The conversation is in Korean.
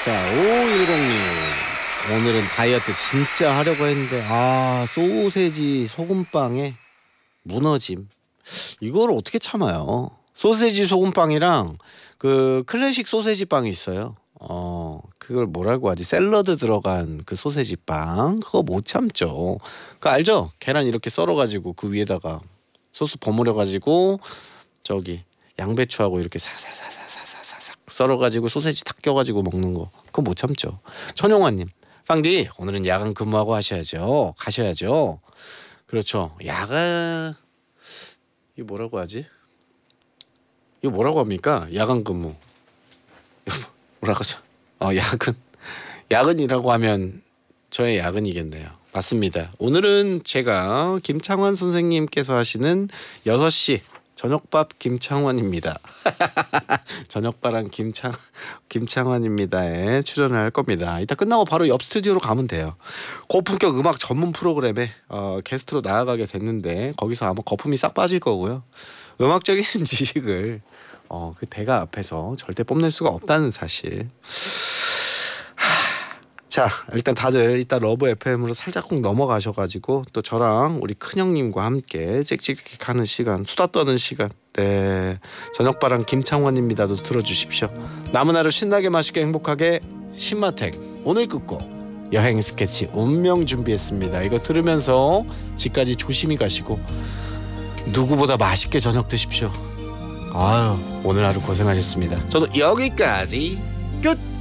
자, 5106. 오늘은 다이어트 진짜 하려고 했는데 소세지 소금빵에 무너짐. 이걸 어떻게 참아요? 소세지 소금빵이랑 그 클래식 소세지 빵이 있어요. 그걸 뭐라고 하지? 샐러드 들어간 그 소세지 빵. 그거 못 참죠. 그거 알죠? 계란 이렇게 썰어가지고 그 위에다가 소스 버무려가지고 저기 양배추하고 이렇게 사사사사사사삭 썰어가지고 소세지 탁 껴가지고 먹는 거. 그거 못 참죠. 천용환님, 빵디 오늘은 야간 근무하고 가셔야죠. 그렇죠. 야간 이거 뭐라고 하지? 이거 뭐라고 합니까? 야간 근무. 뭐라고 하죠? 야근이라고 하면 저의 야근이겠네요. 맞습니다. 오늘은 제가 김창완 선생님께서 하시는 6시 저녁밥 김창완입니다. 저녁밥랑 김창완입니다에 출연을 할 겁니다. 이따 끝나고 바로 옆 스튜디오로 가면 돼요. 고품격 음악 전문 프로그램에 게스트로 나아가게 됐는데 거기서 아마 거품이 싹 빠질 거고요. 음악적인 지식을 그 대가 앞에서 절대 뽐낼 수가 없다는 사실. 자, 일단 다들 이따 러브 FM으로 살짝쿵 넘어가셔가지고 또 저랑 우리 큰형님과 함께 찍찍하는 시간, 수다 떠는 시간, 네, 저녁바람 김창원입니다도 들어주십시오. 남은 하루 신나게 맛있게 행복하게 신마택 오늘 끝곡 여행 스케치 운명 준비했습니다. 이거 들으면서 집까지 조심히 가시고 누구보다 맛있게 저녁 드십시오. 아유, 오늘 하루 고생하셨습니다. 저도 여기까지 끝.